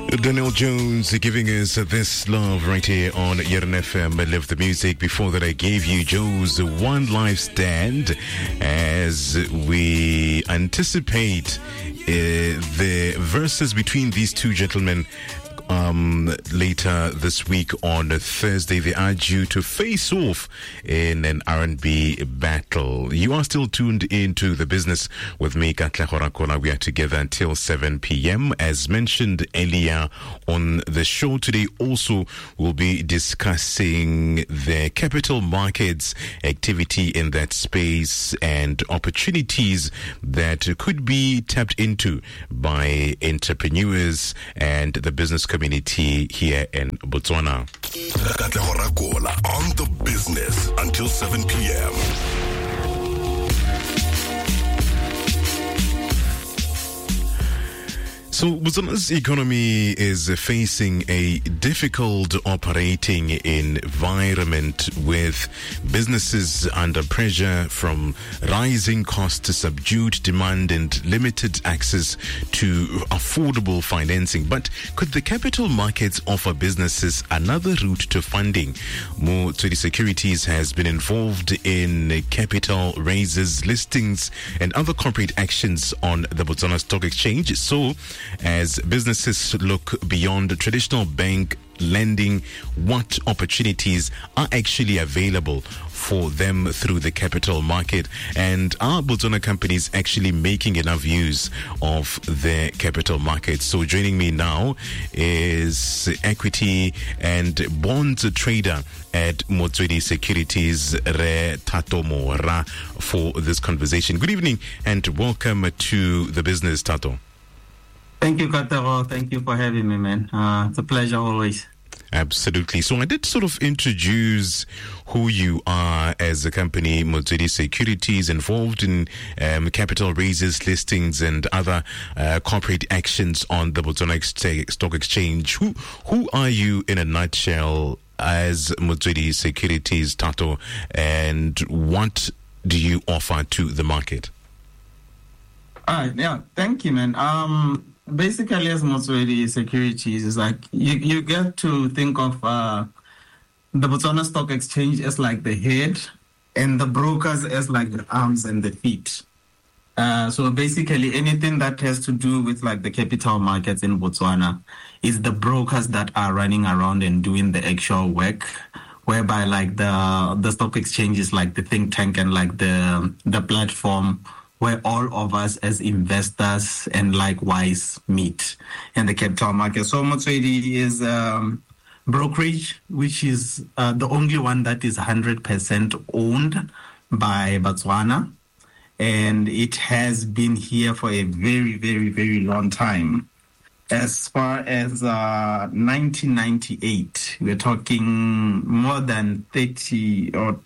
Daniel Jones giving us this love right here on Yerin FM. I love the music. Before that, I gave you Joe's One Life Stand as we anticipate the verses between these two gentlemen later this week on Thursday. They are due to face off in an R&B battle. You are still tuned into The Business with me, Katla Horakola. We are together until 7 p.m. As mentioned earlier on the show today, also we'll be discussing the capital markets activity in that space and opportunities that could be tapped into by entrepreneurs and the business community here in Botswana. Katla Horakola on The Business until 7 p.m. So Botswana's economy is facing a difficult operating environment with businesses under pressure from rising costs, subdued demand and limited access to affordable financing. But could the capital markets offer businesses another route to funding? Motswedi Securities has been involved in capital raises, listings and other corporate actions on the Botswana Stock Exchange. So as businesses look beyond the traditional bank lending, what opportunities are actually available for them through the capital market? And are Botswana companies actually making enough use of the capital market? So joining me now is equity and bonds trader at Motswedi Securities, Re Tato Mora, for this conversation. Good evening and welcome to The Business, Tato. Thank you, Kataro. Thank you for having me, man. It's a pleasure always. Absolutely. So I did sort of introduce who you are as a company, Motswedi Securities, involved in capital raises, listings, and other corporate actions on the Botswana Stock Exchange. Who are you in a nutshell as Motswedi Securities, Tato, and what do you offer to the market? Yeah, thank you, man. Basically, as Motswedi Securities, is like you get to think of the Botswana Stock Exchange as like the head and the brokers as like the arms and the feet. So basically, anything that has to do with like the capital markets in Botswana is the brokers that are running around and doing the actual work, whereby like the stock exchange is like the think tank and like the platform where all of us as investors and likewise meet in the capital market. So Motswedi is brokerage, which is the only one that is 100% owned by Botswana. And it has been here for a very, very, very long time. As far as 1998, we're talking more than 30 or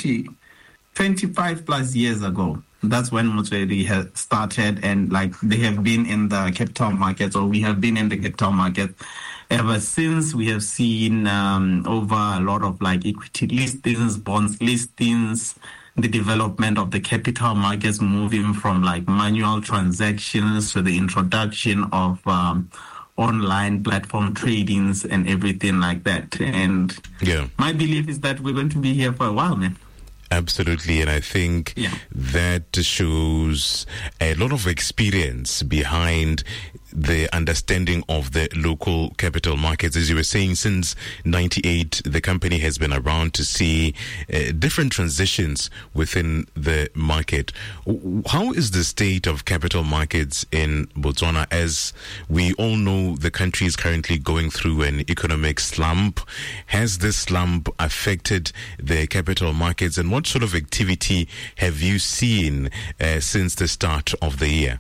25 plus years ago. That's when Motswedi has started, and like they have been in the capital markets, or we have been in the capital market ever since. We have seen over a lot of like equity listings, bonds listings, the development of the capital markets moving from like manual transactions to the introduction of online platform tradings and everything like that. And my belief is that we're going to be here for a while, man. Absolutely, and I think that shows a lot of experience behind the understanding of the local capital markets. As you were saying, since 98, the company has been around to see different transitions within the market. How is the state of capital markets in Botswana? As we all know, the country is currently going through an economic slump. Has this slump affected the capital markets, and what sort of activity have you seen since the start of the year?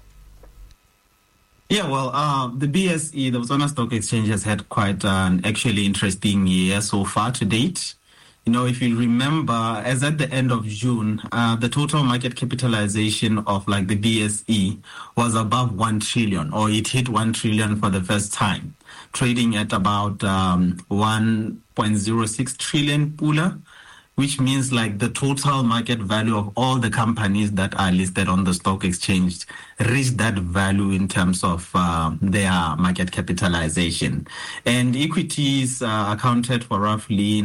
Yeah, well, the BSE, the Botswana Stock Exchange, has had quite an actually interesting year so far to date. You know, if you remember, as at the end of June, the total market capitalization of like the BSE was above 1 trillion, or it hit 1 trillion for the first time, trading at about 1.06 trillion pula. which means like the total market value of all the companies that are listed on the stock exchange reached that value in terms of their market capitalization. And equities accounted for roughly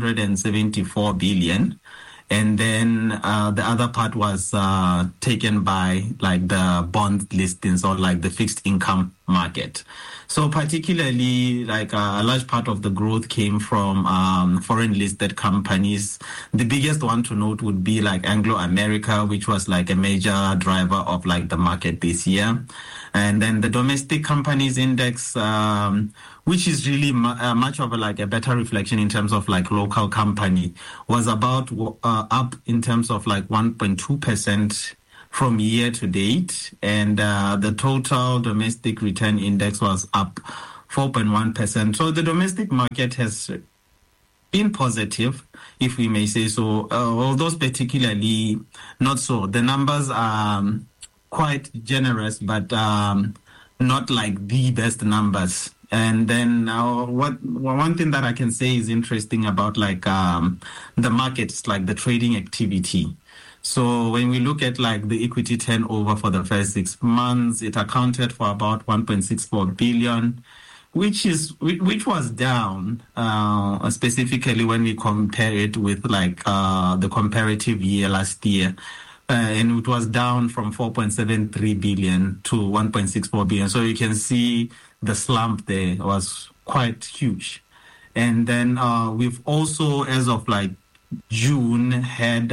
974 billion. And then the other part was taken by like the bond listings or like the fixed income market. So particularly like a large part of the growth came from foreign listed companies. The biggest one to note would be like Anglo America, which was like a major driver of like the market this year. And then the domestic companies index, which is really much of a better reflection in terms of like local company, was about up in terms of like 1.2% from year to date. And the total domestic return index was up 4.1%. So the domestic market has been positive, if we may say so, although particularly not so. The numbers are quite generous, but not like the best numbers. And then one thing that I can say is interesting about like the markets, like the trading activity. So when we look at like the equity turnover for the first 6 months, it accounted for about 1.64 billion, which was down specifically when we compare it with like the comparative year last year. And it was down from 4.73 billion to 1.64 billion. So you can see the slump there was quite huge. And then we've also, as of like June, had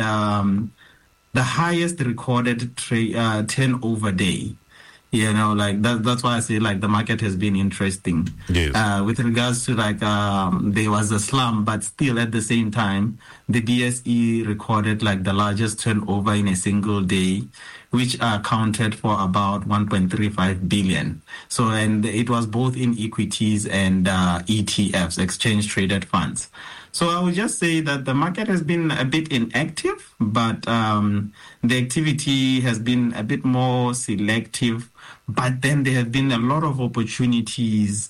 the highest recorded turnover day. You know, like that's why I say like the market has been interesting. Yes. With regards to like there was a slump, but still at the same time, the BSE recorded like the largest turnover in a single day, which accounted for about 1.35 billion. So, and it was both in equities and ETFs, exchange traded funds. So I would just say that the market has been a bit inactive, but the activity has been a bit more selective. But then there have been a lot of opportunities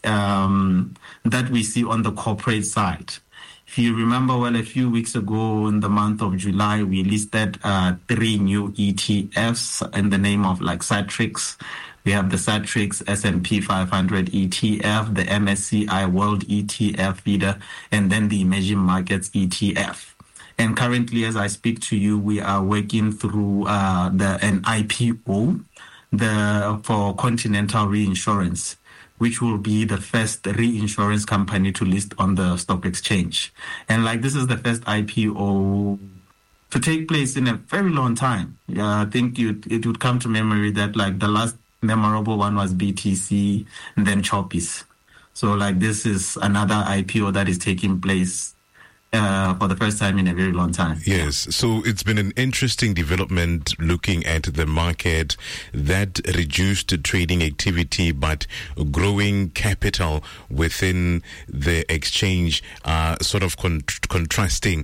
that we see on the corporate side. If you remember well, a few weeks ago in the month of July, we listed 3 new ETFs in the name of like Satrix. We have the Satrix S&P 500 ETF, the MSCI World ETF feeder, and then the Emerging Markets ETF. And currently, as I speak to you, we are working through an IPO for Continental Reinsurance, which will be the first reinsurance company to list on the stock exchange. And like this is the first IPO to take place in a very long time. I think it would come to memory that like the last memorable one was BTC and then Choppies. So like this is another IPO that is taking place for the first time in a very long time. Yes, so it's been an interesting development looking at the market, that reduced trading activity but growing capital within the exchange, sort of contrasting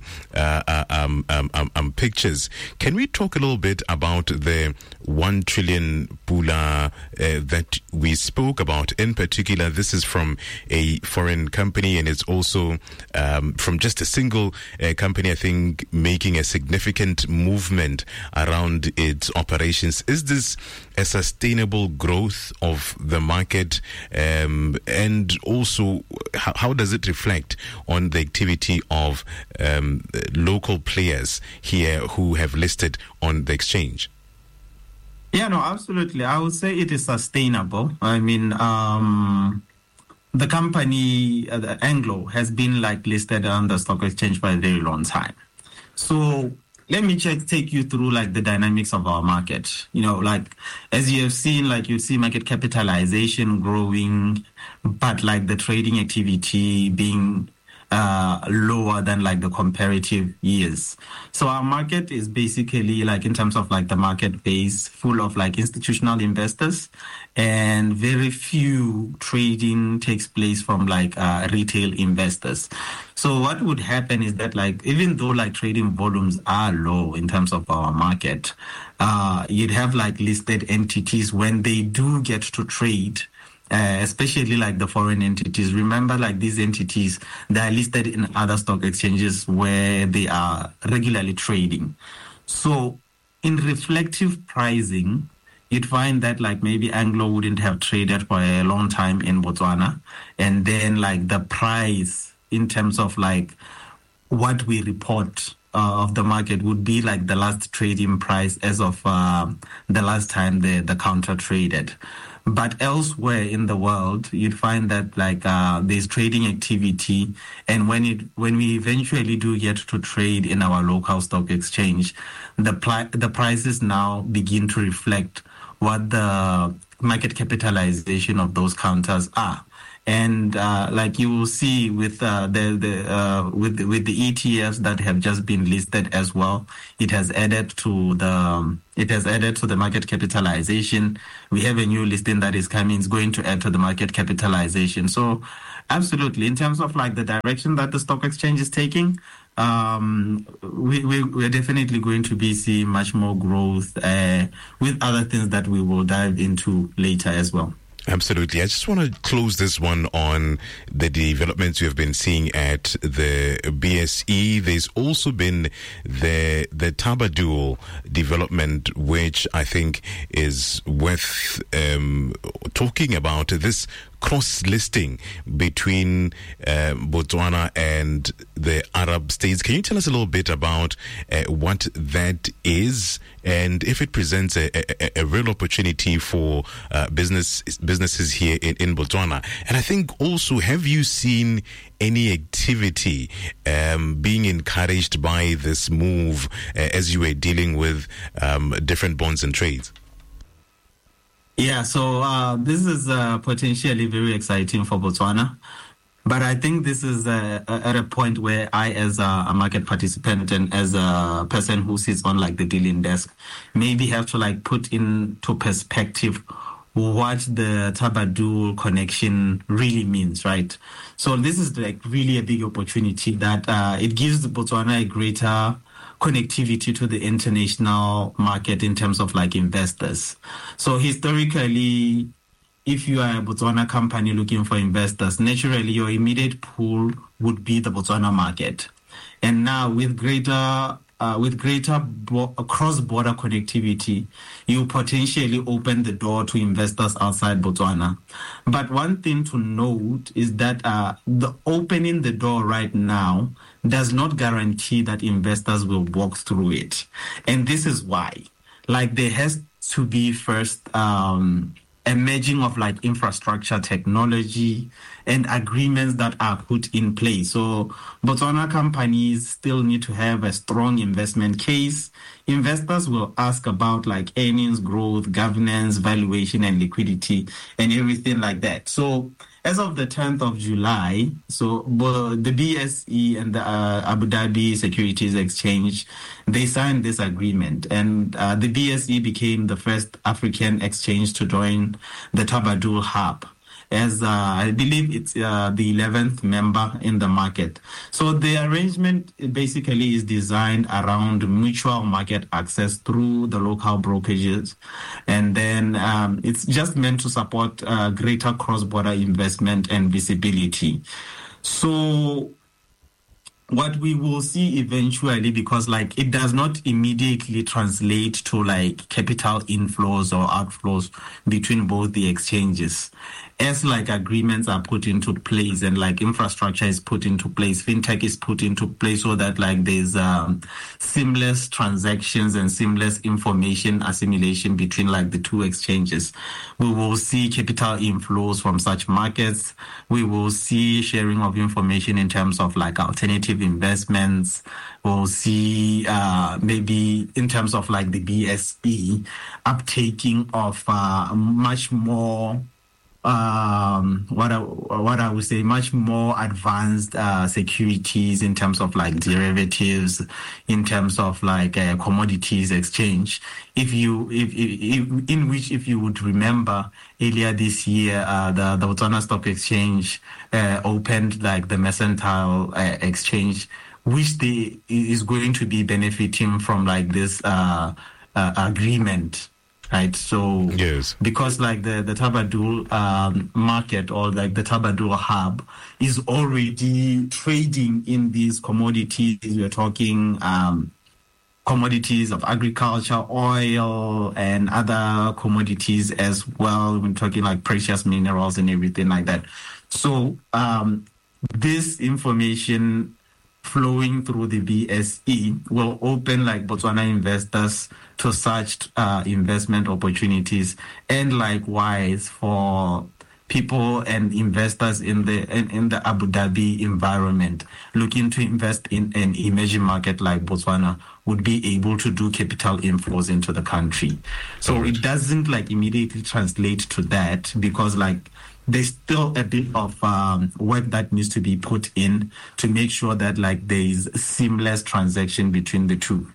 pictures. Can we talk a little bit about the 1 trillion pula that we spoke about? In particular, this is from a foreign company, and it's also from just a single company, I think, making a significant movement around its operations. Is this a sustainable growth of the market? And also, how does it reflect on the activity of local players here who have listed on the exchange? Yeah, no, absolutely. I would say it is sustainable. I mean, the company, Anglo, has been like listed on the stock exchange for a very long time. So let me take you through like the dynamics of our market. You know, like as you have seen, like you see market capitalization growing, but like the trading activity being lower than like the comparative years. So our market is basically like in terms of like the market base full of like institutional investors, and very few trading takes place from like retail investors. So what would happen is that like even though like trading volumes are low in terms of our market, you'd have like listed entities when they do get to trade, especially like the foreign entities. Remember, like these entities, they are listed in other stock exchanges where they are regularly trading. So in reflective pricing, you'd find that like maybe Anglo wouldn't have traded for a long time in Botswana. And then like the price in terms of like what we report of the market would be like the last trading price as of the last time the counter traded. But elsewhere in the world, you'd find that like there's trading activity, and when we eventually do get to trade in our local stock exchange, the prices now begin to reflect what the market capitalization of those counters are. And like you will see with the ETFs that have just been listed as well, it has added to the market capitalization. We have a new listing that is coming; it's going to add to the market capitalization. So, absolutely, in terms of like the direction that the stock exchange is taking, we're definitely going to be seeing much more growth with other things that we will dive into later as well. Absolutely. I just want to close this one on the developments we have been seeing at the BSE. There's also been the Thaba development, which I think is worth talking about. This cross-listing between Botswana and the Arab states. Can you tell us a little bit about what that is and if it presents a real opportunity for businesses here in Botswana? And I think also, have you seen any activity being encouraged by this move as you were dealing with different bonds and trades? Yeah, so this is potentially very exciting for Botswana. But I think this is at a point where I, as a market participant and as a person who sits on like the dealing desk, maybe have to like put into perspective what the Thaba connection really means, right? So this is like really a big opportunity that it gives Botswana a greater connectivity to the international market in terms of like investors. So historically, if you are a Botswana company looking for investors, naturally your immediate pool would be the Botswana market. And now with greater cross-border connectivity, you potentially open the door to investors outside Botswana. But one thing to note is that the opening the door right now does not guarantee that investors will walk through it. And this is why. Like there has to be first a merging of like infrastructure, technology, and agreements that are put in place. So Botswana companies still need to have a strong investment case. Investors will ask about like earnings growth, governance, valuation, and liquidity, and everything like that. So as of the 10th of July, so the BSE and the Abu Dhabi Securities Exchange, they signed this agreement, and the BSE became the first African exchange to join the Thaba hub, as I believe it's the 11th member in the market. So the arrangement basically is designed around mutual market access through the local brokerages. And then it's just meant to support greater cross-border investment and visibility. So what we will see eventually, because like it does not immediately translate to like capital inflows or outflows between both the exchanges. As like agreements are put into place and like infrastructure is put into place, fintech is put into place, so that like there's seamless transactions and seamless information assimilation between like the two exchanges. We will see capital inflows from such markets. We will see sharing of information in terms of like alternative investments. We'll see maybe in terms of like the BSE uptaking of much more what I would say, much more advanced securities in terms of like derivatives, in terms of like commodities exchange. If you would remember earlier this year, the Botswana Stock Exchange opened like the Mercantile Exchange, which is going to be benefiting from like this agreement. right? So yes, because like the Thaba market or like the Thaba hub is already trading in these commodities. We're talking commodities of agriculture, oil, and other commodities as well. We're talking like precious minerals and everything like that. So this information flowing through the BSE will open like Botswana investors to such investment opportunities, and likewise for people and investors in the Abu Dhabi environment looking to invest in an emerging market like Botswana would be able to do capital inflows into the country. So it doesn't like immediately translate to that, because like there's still a bit of work that needs to be put in to make sure that like there is seamless transaction between the two.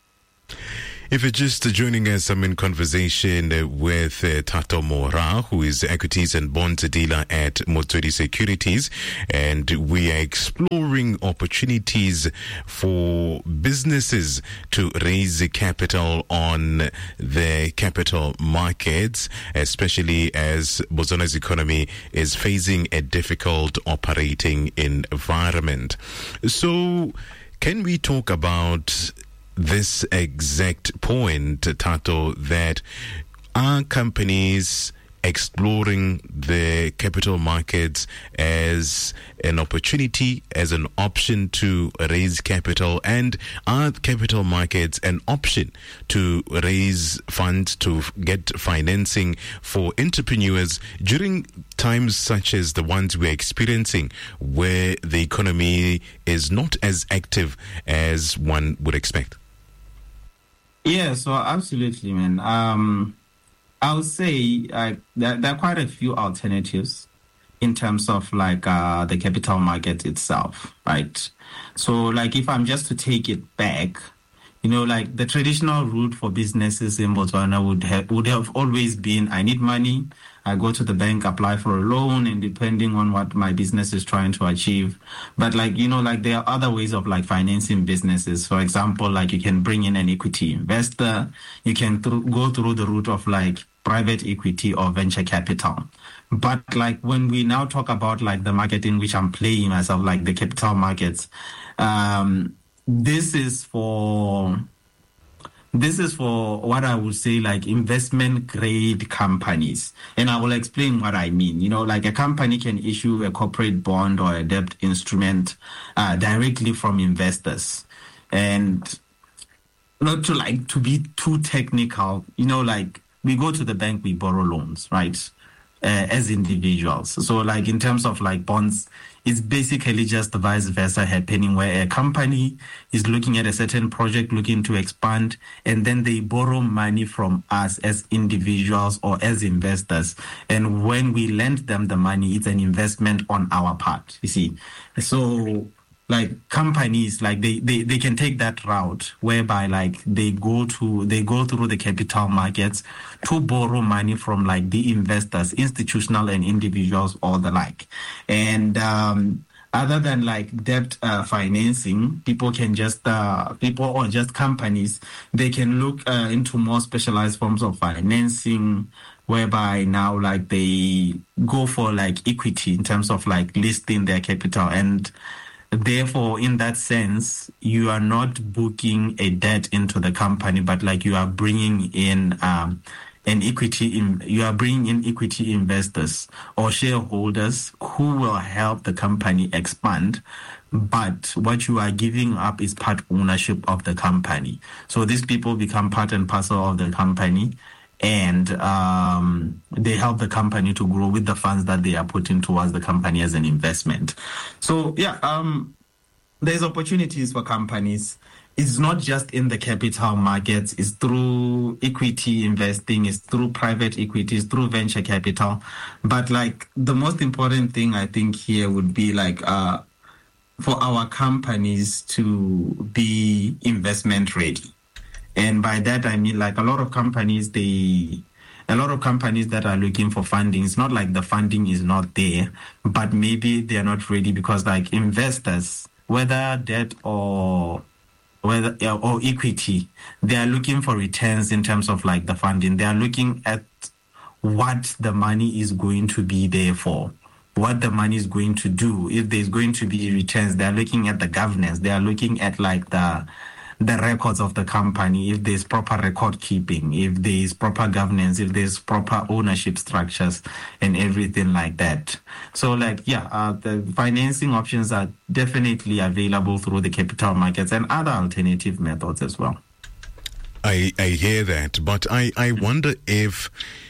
If you're just joining us, I'm in conversation with Thato Mora, who is equities and bonds dealer at Motswedi Securities, and we are exploring opportunities for businesses to raise capital on the capital markets, especially as Botswana's economy is facing a difficult operating environment. So, can we talk about this exact point, Thato, that are companies exploring the capital markets as an opportunity, as an option to raise capital, and are capital markets an option to raise funds, to get financing for entrepreneurs during times such as the ones we're experiencing, where the economy is not as active as one would expect? Yeah, so absolutely, man. I would say there are quite a few alternatives in terms of like the capital market itself, right? So like if I'm just to take it back, you know, like the traditional route for businesses in Botswana would have always been, I need money, I go to the bank, apply for a loan, and depending on what my business is trying to achieve. But like, you know, like there are other ways of like financing businesses. For example, like you can bring in an equity investor, you can go through the route of like private equity or venture capital. But like when we now talk about like the market in which I'm playing myself, like the capital markets, this is for what I would say like investment grade companies. And I will explain what I mean. You know, like a company can issue a corporate bond or a debt instrument directly from investors. And not to like to be too technical, you know, like we go to the bank, we borrow loans, right? As individuals. So like in terms of like bonds, it's basically just the vice versa happening, where a company is looking at a certain project, looking to expand, and then they borrow money from us as individuals or as investors. And when we lend them the money, it's an investment on our part, you see. So like companies, like they can take that route whereby like they go through the capital markets to borrow money from like the investors, institutional and individuals, or the like. And other than like debt financing, people or just companies, they can look into more specialized forms of financing, whereby now like they go for like equity in terms of like listing their capital. And therefore, in that sense, you are not booking a debt into the company, but like you are bringing in you are bringing in equity investors or shareholders who will help the company expand. But what you are giving up is part ownership of the company. So these people become part and parcel of the company, and they help the company to grow with the funds that they are putting towards the company as an investment. So there's opportunities for companies. It's not just in the capital markets, it's through equity investing, it's through private equities, through venture capital. But like the most important thing I think here would be like for our companies to be investment ready. And by that, I mean like a lot of companies that are looking for funding, it's not like the funding is not there, but maybe they're not ready because like investors, whether debt or or equity, they are looking for returns in terms of like the funding. They are looking at what the money is going to be there for, what the money is going to do. If there's going to be returns, they are looking at the governance. They are looking at like the records of the company, if there's proper record keeping, if there's proper governance, if there's proper ownership structures and everything like that. So like, the financing options are definitely available through the capital markets and other alternative methods as well. I hear that, but I wonder if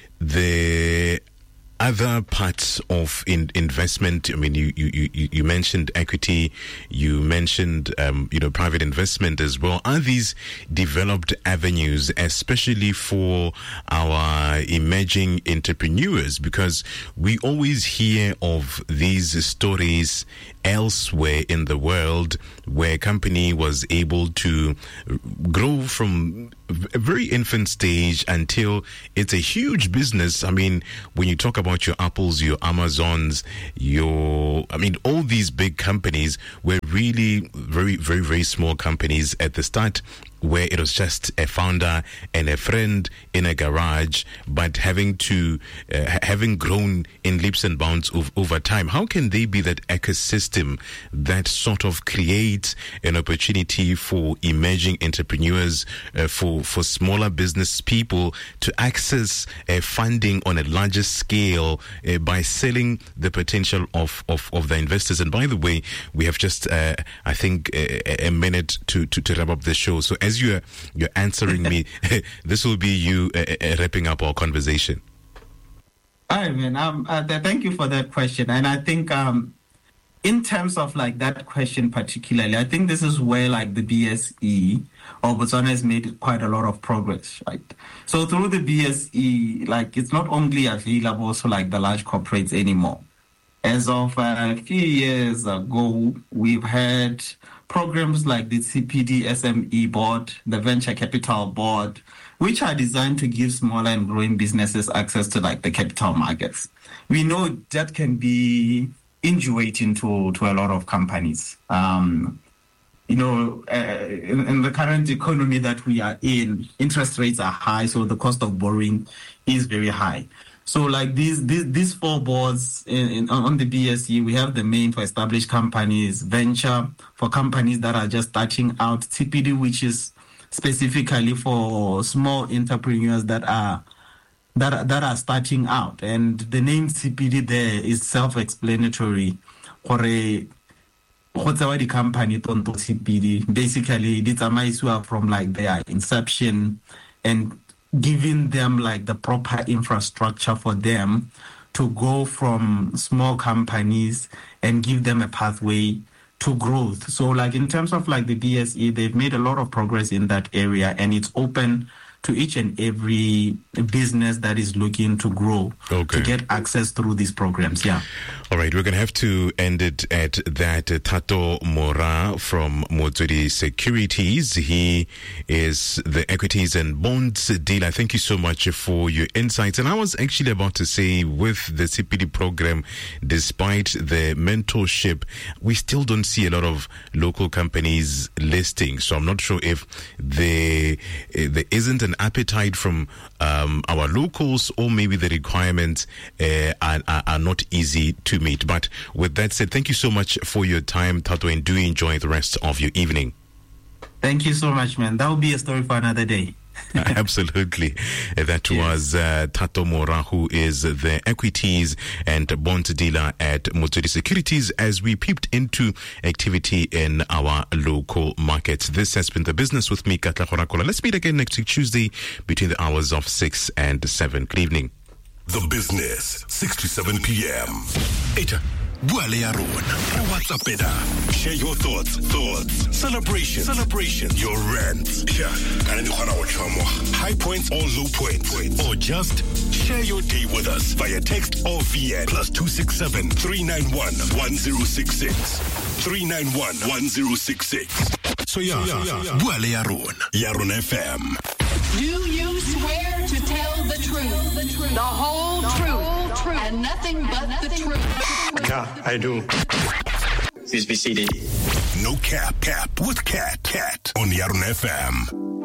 the other parts of investment, I mean, you mentioned equity, you mentioned, private investment as well. Are these developed avenues, especially for our emerging entrepreneurs? Because we always hear of these stories elsewhere in the world where a company was able to grow from a very infant stage until it's a huge business. I mean, when you talk about your Apples, your Amazons, all these big companies were really very, very, very small companies at the start, where it was just a founder and a friend in a garage, but having grown in leaps and bounds over time. How can they be that ecosystem that sort of creates an opportunity for emerging entrepreneurs, for smaller business people to access funding on a larger scale by selling the potential of the investors? And by the way, we have just, I think, a minute to wrap up the show. So as you're answering me, this will be you wrapping up our conversation. All right, man. Thank you for that question. And I think in terms of like that question particularly, I think this is where like the BSE or Botswana has made quite a lot of progress, right? So through the BSE, like it's not only available to like the large corporates anymore. As of a few years ago, we've had programs like the CPD SME board, the venture capital board, which are designed to give smaller and growing businesses access to like the capital markets. We know that can be invigorating to a lot of companies. In the current economy that we are in, interest rates are high, so the cost of borrowing is very high. So like these four boards on the BSE, we have the main for established companies, venture for companies that are just starting out, TPD, which is specifically for small entrepreneurs that are starting out. And the name CPD there is self-explanatory. The company CPD basically it's from like their inception and giving them like the proper infrastructure for them to go from small companies and give them a pathway to growth. So like in terms of like the BSE, they've made a lot of progress in that area, and it's open to each and every business that is looking to grow to get access through these programs. Yeah. All right, we're going to have to end it at that. Thato Mora from Motswedi Securities. He is the equities and bonds dealer. Thank you so much for your insights. And I was actually about to say, with the CPD program, despite the mentorship, we still don't see a lot of local companies listing. So I'm not sure if there isn't an appetite from our locals, or maybe the requirements are not easy to meet. But with that said, thank you so much for your time, Thato, and do enjoy the rest of your evening. Thank you so much, man. That will be a story for another day. Absolutely. That was Thato Mora, who is the equities and bond dealer at Motswedi Securities, as we peeped into activity in our local markets. This has been The Business with me, Katla Horakola. Let's meet again next week, Tuesday, between the hours of 6 and 7. Good evening. The Business, 6 to 7 p.m. Eta. Buale ya rona. WhatsApp eda. Share your thoughts, celebration, your rant. Yeah, high points or low points, or just share your day with us via text or VN +267 391 1066 391 1066. So yeah. Buale ya rona FM. Do you swear to tell the truth, the whole truth, and nothing but the truth? Yeah, I do. Please be seated. No cap with Cat on Yarn FM.